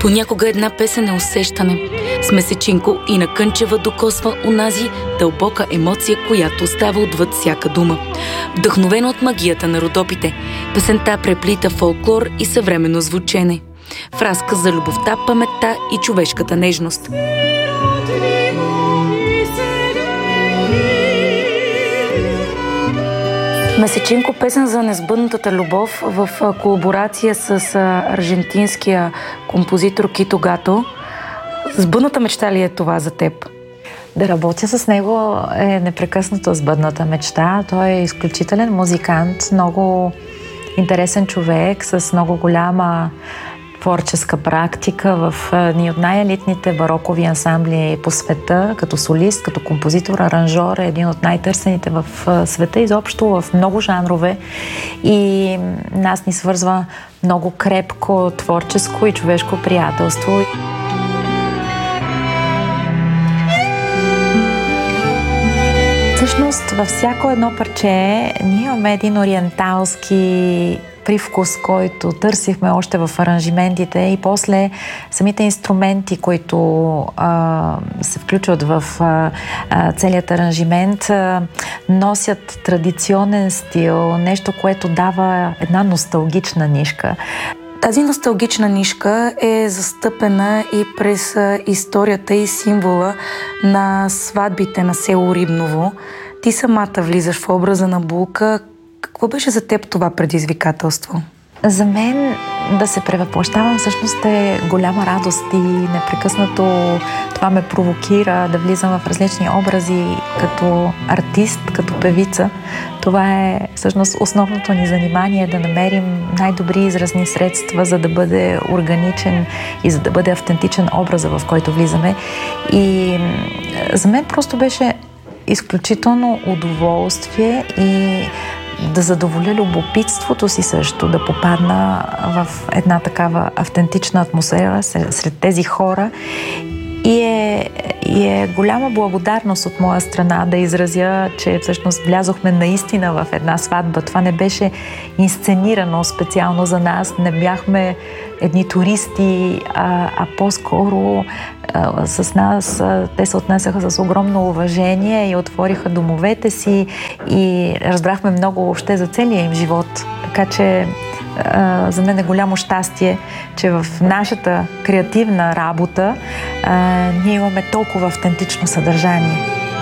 Понякога една песен е усещане. С Месечинко Ина Кънчева докосва онази дълбока емоция, която остава отвъд всяка дума. Вдъхновена от магията на Родопите, песента преплита фолклор и съвременно звучене. В разказ за любовта, паметта и човешката нежност. Месечинко, песен за несбъднатата любов в колаборация с аржентинския композитор Кито Гато. Сбъдната мечта ли е това за теб? Да работя с него е непрекъснато сбъдната мечта. Той е изключителен музикант, много интересен човек с много голяма творческа практика в ни от най-елитните барокови ансамбли по света, като солист, като композитор, аранжор, е един от най-търсените в света, изобщо в много жанрове, и нас ни свързва много крепко творческо и човешко приятелство. Всъщност във всяко едно парче ние имаме един ориенталски привкус, който търсихме още в аранжиментите, и после самите инструменти, които се включват в целият аранжимент, носят традиционен стил, нещо, което дава една носталгична нишка. Тази носталгична нишка е застъпена и през историята и символа на сватбите на село Рибново. Ти самата влизаш в образа на Булка. Какво беше за теб това предизвикателство? За мен да се превъплъщавам всъщност е голяма радост и непрекъснато това ме провокира да влизам в различни образи като артист, като певица. Това е всъщност основното ни занимание, да намерим най-добри изразни средства, за да бъде органичен и за да бъде автентичен образа, в който влизаме. И за мен просто беше изключително удоволствие и да задоволя любопитството си също, да попадна в една такава автентична атмосфера сред тези хора. И е голяма благодарност от моя страна да изразя, че всъщност влязохме наистина в една сватба. Това не беше инсценирано специално за нас, не бяхме едни туристи, а по-скоро с нас те се отнесаха с огромно уважение и отвориха домовете си и разбрахме много въобще за целия им живот. Така че за мен е голямо щастие, че в нашата креативна работа ние имаме толкова автентично съдържание.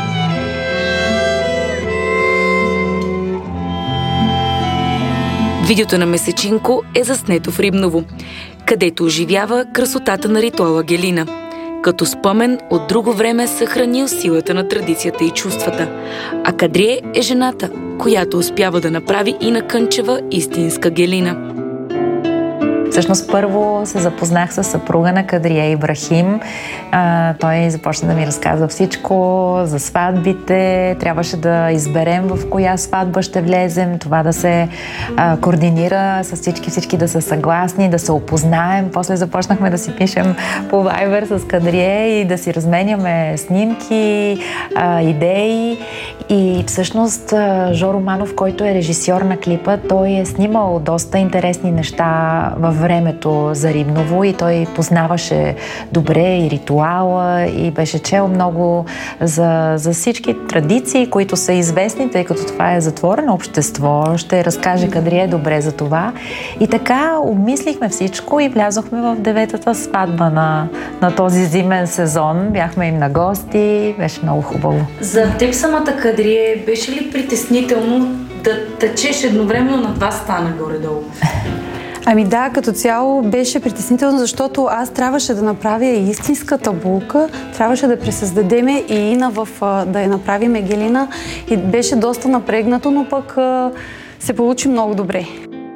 Видеото на Месечинко е заснето в Рибново, където оживява красотата на ритуала Гелина. Като спомен от друго време съхранил силата на традицията и чувствата. А Кадрие е жената, която успява да направи Ина Кънчева истинска Гелина. Всъщност първо се запознах с съпруга на Кадрие Ибрахим. Той започна да ми разказва всичко за сватбите. Трябваше да изберем в коя сватба ще влезем, това да се координира с всички да са съгласни, да се опознаем. После започнахме да си пишем по Viber с Кадрие и да си разменяме снимки, идеи. И всъщност Жо Романов, който е режисьор на клипа, той е снимал доста интересни неща във времето за Рибново и той познаваше добре и ритуала и беше чел много за всички традиции, които са известни, тъй като това е затворено общество. Ще разкаже Кадрие добре за това. И така обмислихме всичко и влязохме в 9-та сватба на този зимен сезон. Бяхме им на гости, беше много хубаво. За теб самата, Кадрие, беше ли притеснително да течеш едновременно на два стана горе-долу? Ами да, като цяло беше притеснително, защото аз трябваше да направя истинската Булка, трябваше да пресъздадеме и Ина да я направиме Гелина и беше доста напрегнато, но пък се получи много добре.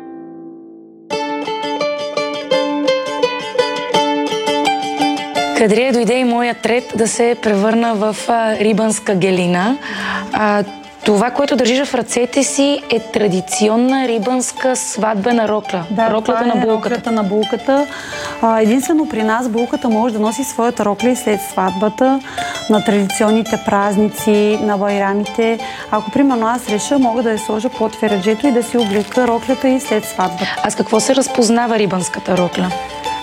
Кадрие, дойде и моят ред да се превърна в рибанска Гелина. Това, което държиш в ръцете си, е традиционна рибанска сватбена рокля. Да, роклята на булката. Роклята на булката. Единствено при нас булката може да носи своята рокля и след сватбата, на традиционните празници, на байрамите. Ако примерно аз реша, мога да я сложа под фераджето и да си облека роклята и след сватбата. А с какво се разпознава рибанската рокля?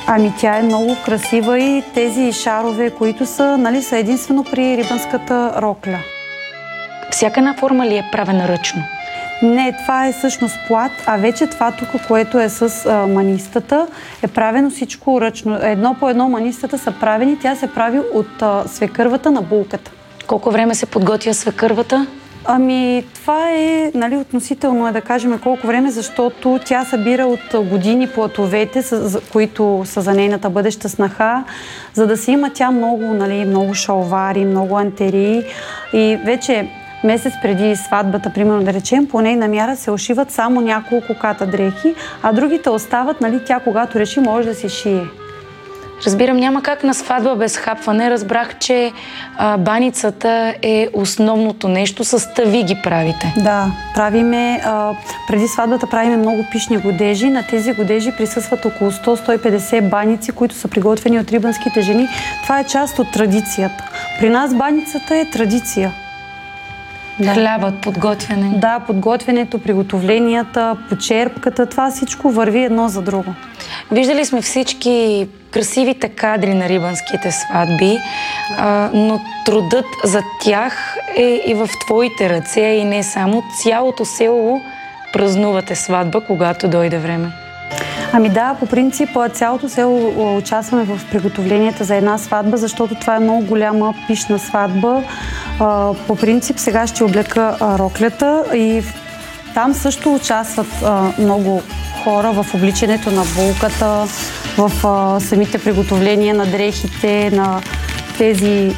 Ами тя е много красива и тези шарове, които са, нали, са единствено при рибанската рокля. Всяка една форма ли е правена ръчно? Не, това е всъщност плат, а вече това тук, което е с манистата, е правено всичко ръчно. Едно по едно манистата са правени, тя се прави от свекървата на булката. Колко време се подготвя свекървата? Ами, това е, нали, относително е да кажем колко време, защото тя събира от години платовете, които са за нейната бъдеща снаха, за да си има тя много, нали, много шалвари, много антерии и вече месец преди сватбата, примерно да речем, по нейна мяра се ушиват само няколко ката дрехи, а другите остават, нали, тя когато реши може да си шие. Разбирам, няма как на сватба без хапване. Разбрах, че баницата е основното нещо. С тъви ги правите. Да, правиме, преди сватбата правиме много пишни годежи. На тези годежи присъстват около 100-150 баници, които са приготвени от рибанските жени. Това е част от традицията. При нас баницата е традиция. Да. Хлябът, подготвяне. Да, подготвянето, приготовленията, почерпката, това всичко върви едно за друго. Виждали сме всички красивите кадри на рибанските сватби, но трудът за тях е и в твоите ръце и не само. Цялото село празнувате сватба, когато дойде време. Ами да, по принцип цялото село участваме в приготовленията за една сватба, защото това е много голяма пишна сватба. По принцип сега ще облека роклята и там също участват много хора в обличането на булката, в самите приготовления на дрехите, на тези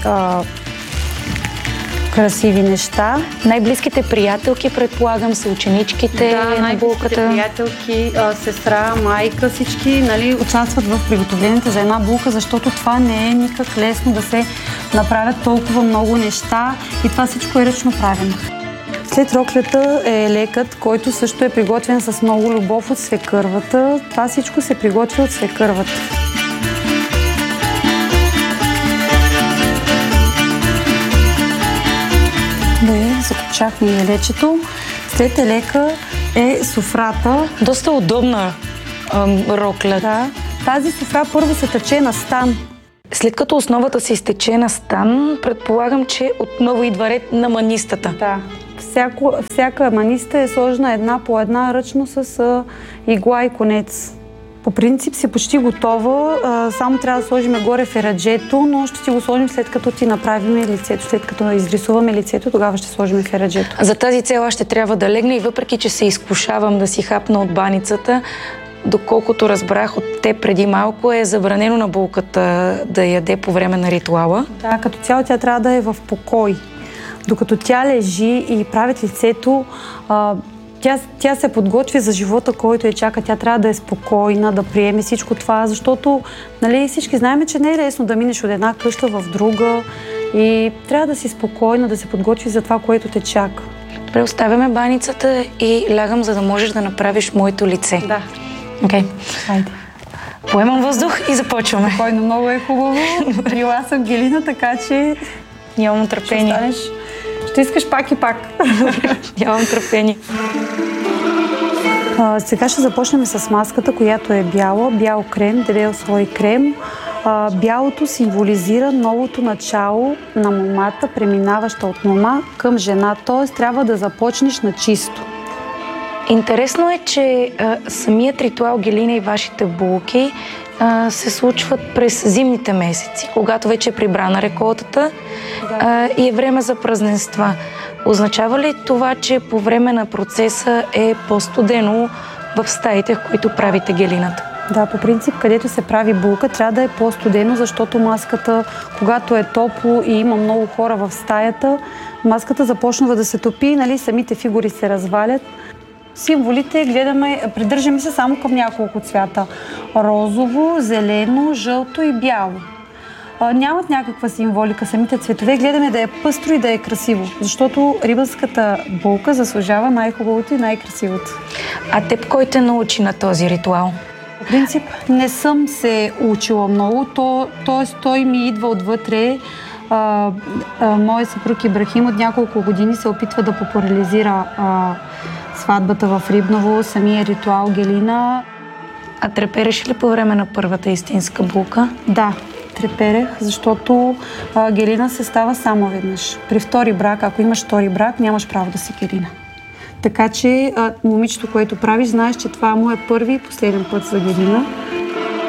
красиви неща. Най-близките приятелки, предполагам, са ученичките на булката. Да, най-близките приятелки, сестра, майка, всички, нали, участват в приготовленията за една булка, защото това не е никак лесно да се направят толкова много неща и това всичко е ръчно правено. След роклята е лекът, който също е приготвен с много любов от свекървата. Това всичко се приготвя от свекървата. Закопчахме елечето. След елека е софрата. Доста удобна рокля. Да. Тази софра първо се тъче на стан. След като основата се изтече на стан, предполагам, че отново идва ред на манистата. Да. Всяка маниста е сложена една по една ръчно с игла и конец. По принцип си почти готова, само трябва да сложим горе фераджето, но ще си го сложим след като ти направим лицето, след като изрисуваме лицето, тогава ще сложим фераджето. За тази цел аз ще трябва да легна и въпреки, че се изкушавам да си хапна от баницата, доколкото разбрах от те преди малко, е забранено на булката да яде по време на ритуала. Да, като цяло тя трябва да е в покой. Докато тя лежи и правят лицето, тя се подготвя за живота, който я чака. Тя трябва да е спокойна, да приеме всичко това, защото, нали, всички знаем, че не е лесно да минеш от една къща в друга и трябва да си спокойна, да се подготви за това, което те чака. Добре, оставяме баницата и лягам, за да можеш да направиш моето лице. Да. Окей. Хайде. Поемам въздух и започваме. Спокойно, много е хубаво. Била съм Гелина, така че нямам търпение. Ще искаш пак и пак. Нямам търпение. Сега ще започнем с маската, която е бяла. Бял крем, дебел слой крем. Бялото символизира новото начало на момата, преминаваща от мома към жена. Т.е. трябва да започнеш на чисто. Интересно е, че самият ритуал Гелина и вашите булки се случват през зимните месеци, когато вече е прибрана реколтата, да, и е време за празненства. Означава ли това, че по време на процеса е по-студено в стаите, в които правите гелината? Да, по принцип, където се прави булка, трябва да е по-студено, защото маската, когато е топло и има много хора в стаята, маската започва да се топи, нали, самите фигури се развалят. Символите придържаме се само към няколко цвята. Розово, зелено, жълто и бяло. Нямат някаква символика самите цветове. Гледаме да е пъстро и да е красиво, защото рибанската булка заслужава най-хубавото и най-красивото. А теб кой те научи на този ритуал? По принцип не съм се учила много, т.е. той ми идва отвътре. Моят съпруг Ибрахим от няколко години се опитва да популяризира сватбата в Рибново, самия ритуал Гелина. А трепереш ли по време на първата истинска булка? Да, треперех, защото Гелина се става само веднъж. При втори брак, ако имаш втори брак, нямаш право да си Гелина. Така че момичето, което правиш, знаеш, че това му е първи и последен път за Гелина.